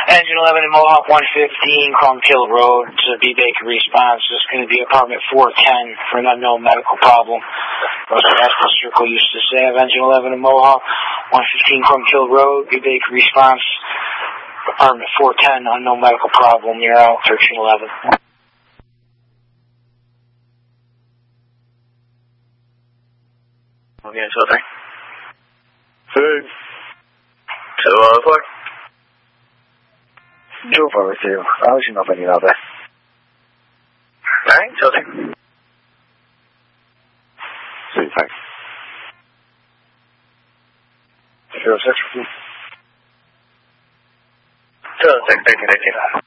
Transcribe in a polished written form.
Engine 11 in Mohawk 115, Chrome Kill Road to B Baker response. This is going to be apartment 410 for an unknown medical problem. That's what the circle used to say. Engine 11 in Mohawk 115, Chrome Kill Road, B Baker response. Apartment 410, unknown medical problem. You're out, 1311. Okay, so three. Food. 204. 242. How's your number, you know that? Alright, so three. See, thanks. 06. 06, thank you.